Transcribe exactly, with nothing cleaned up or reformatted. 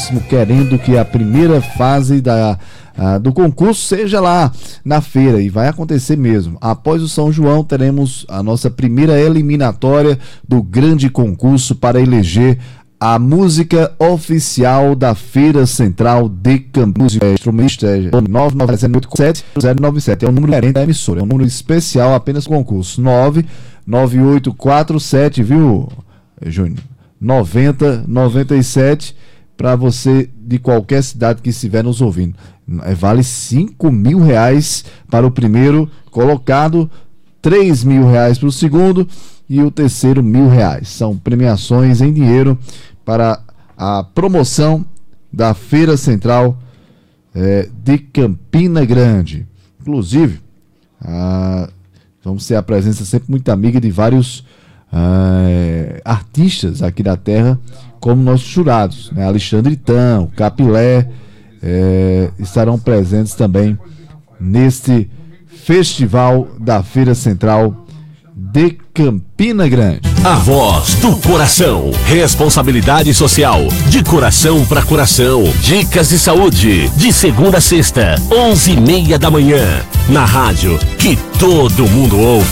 muitíssimo querendo que a primeira fase da, a, do concurso seja lá na feira, e vai acontecer mesmo. Após o São João, teremos a nossa primeira eliminatória do grande concurso para eleger a música oficial da Feira Central de Campos. É, instrumento é nove nove zero oito sete zero nove sete, é o número gerente da emissora, é um número especial apenas concurso. nove nove oito quatro sete, viu, Júnior? noventa noventa e sete, para você de qualquer cidade que estiver nos ouvindo. É, vale cinco mil reais para o primeiro colocado, três mil reais para o segundo e o terceiro mil reais. São premiações em dinheiro para a promoção da Feira Central é, de Campina Grande. Inclusive, a, vamos ter a presença sempre muito amiga de vários é, artistas aqui da terra, como nossos jurados, né? Alexandre Tão, Capilé, é, estarão presentes também neste festival da Feira Central de Campina Grande. A voz do coração. Responsabilidade social. De coração para coração. Dicas de saúde. De segunda a sexta, onze e meia da manhã. Na rádio que todo mundo ouve.